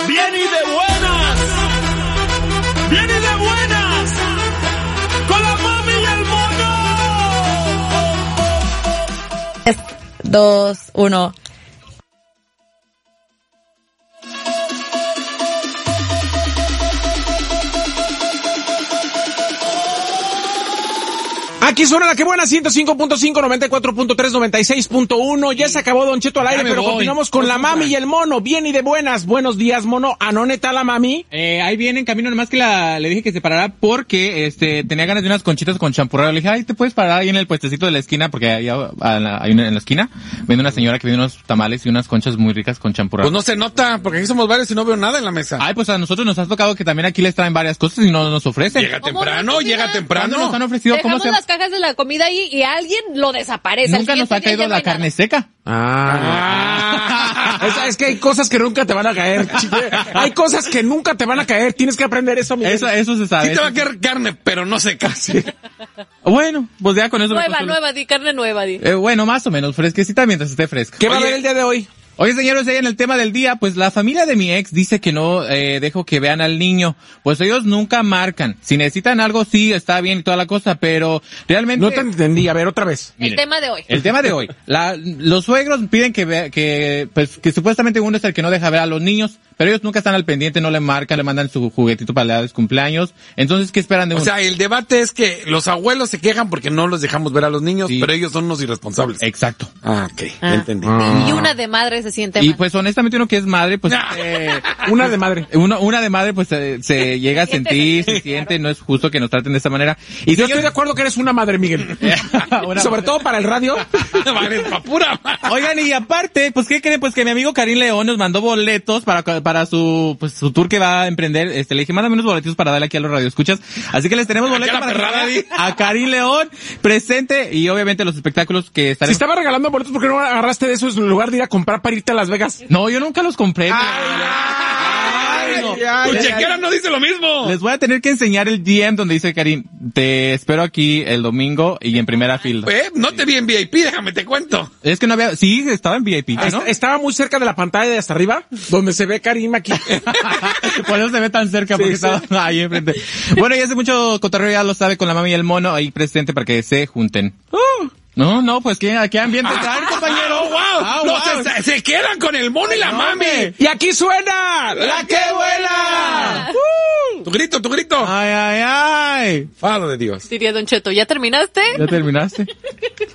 Bien y de buenas. Bien y de buenas. Con la mami y el mono. 3, 2, 1. Aquí suena la que buena, 105.5, 94.3, 96.1. Ya se acabó Don Cheto al aire, pero continuamos con la mami y el mono. Bien y de buenas. Buenos días, mono. ¿A no neta la mami? Ahí viene en camino, nomás que le dije que se parara porque tenía ganas de unas conchitas con champurrado. Le dije, ay, te puedes parar ahí en el puestecito de la esquina, porque ahí en la esquina vende una señora que vende unos tamales y unas conchas muy ricas con champurrado. Pues no se nota, porque aquí somos varios y no veo nada en la mesa. Ay, pues a nosotros nos ha tocado que también aquí les traen varias cosas y no nos ofrecen. Llega temprano. ¿Cuándo nos han ofrecido? ¿Cómo Dejamos las cajas de la comida ahí y alguien lo desaparece. Nunca nos ha caído la carne seca. Es que hay cosas que nunca te van a caer. Hay cosas que nunca te van a caer. Tienes que aprender eso, Miguel. Eso se sabe. Sí te va a caer carne, pero no seca. Sí. Bueno, pues ya con eso carne nueva, di. Bueno, más o menos, fresquecita mientras esté fresca. ¿Qué va a haber el día de hoy? Oye, señores, ahí en el tema del día, pues la familia de mi ex dice que no dejo que vean al niño. Pues ellos nunca marcan. Si necesitan algo, sí, está bien y toda la cosa, pero realmente... No te entendí, a ver, otra vez. Miren, el tema de hoy. Los suegros piden que supuestamente uno es el que no deja ver a los niños, pero ellos nunca están al pendiente, no le marcan, le mandan su juguetito para el cumpleaños. Entonces, ¿qué esperan de uno? O sea, el debate es que los abuelos se quejan porque no los dejamos ver a los niños, sí, pero ellos son unos irresponsables. Exacto. Ok, entendí. Y una de madre se siente mal. Y pues honestamente uno que es madre, pues... una de madre. Una de madre, pues se llega a sentir, se siente, no es justo que nos traten de esta manera. Y yo estoy de acuerdo que eres una madre, Miguel. Sobre todo para el radio. Oigan, y aparte, pues ¿qué creen? Pues que mi amigo Karim León nos mandó boletos para su tour que va a emprender. Le dije, mándame unos boletitos para darle aquí a los radioescuchas. Así que les tenemos boletos a Karim León presente y obviamente los espectáculos que estarán. Si estaba regalando boletos, ¿por qué no agarraste de eso en lugar de ir a comprar para irte a Las Vegas? No, yo nunca los compré. Tu chequera no dice lo mismo. Les voy a tener que enseñar el DM donde dice Karim, te espero aquí el domingo y en primera fila. No te vi en VIP, déjame te cuento. Es que no había, sí, estaba en VIP, ¿no? Estaba muy cerca de la pantalla de hasta arriba, donde se ve Karim aquí. Por eso se ve tan cerca, porque estaba ahí enfrente. Bueno, y hace mucho cotorreo, ya lo sabe, con la mami y el mono ahí presente para que se junten. No, pues ¿qué ambiente traen, compañero? ¡Wow! Se quedan con el mono y la mami. Y aquí suena la que vuela. Tu grito. Ay. Fado de Dios. Diría Don Cheto, ¿ya terminaste? ¿Ya terminaste?